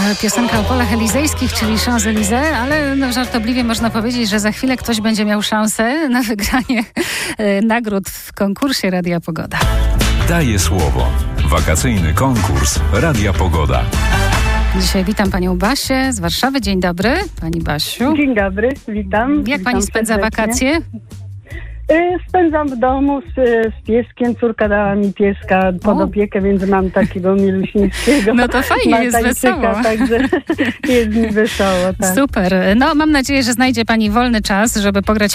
piosenka o polach elizejskich, czyli Champs-Élysées, ale żartobliwie można powiedzieć, że za chwilę ktoś będzie miał szansę na wygranie nagród w konkursie Radia Pogoda. Daję słowo. Wakacyjny konkurs Radia Pogoda. Dzisiaj witam panią Basię z Warszawy. Dzień dobry, pani Basiu. Dzień dobry, witam. Jak pani spędza serdecznie. wakacje? Spędzam w domu z pieskiem. Córka dała mi pieska pod opiekę, więc mam takiego miluśnickiego. No to fajnie, jest wesoło. Także jest mi wesoło. Tak. Super. No mam nadzieję, że znajdzie pani wolny czas, żeby pograć